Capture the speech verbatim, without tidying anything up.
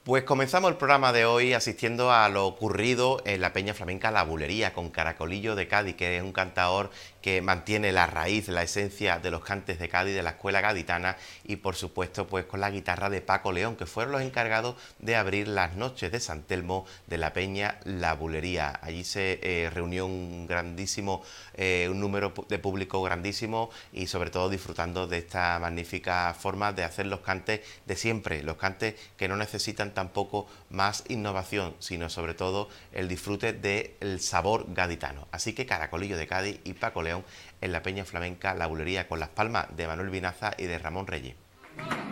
Pues comenzamos el programa de hoy asistiendo a lo ocurrido en la Peña Flamenca La Bulería con Caracolillo de Cádiz, que es un cantador que mantiene la raíz, la esencia de los cantes de Cádiz, de la escuela gaditana, y por supuesto pues con la guitarra de Paco León, que fueron los encargados de abrir las noches de San Telmo de la Peña La Bulería. Allí se eh, reunió un grandísimo, eh, un número de público grandísimo y sobre todo disfrutando de esta magnífica forma de hacer los cantes de siempre, los cantes que no necesitan tampoco más innovación, sino sobre todo el disfrute del sabor gaditano. Así que Caracolillo de Cádiz y Paco León en la Peña Flamenca La Bulería, con las palmas de Manuel Vinaza y de Ramón Reyes.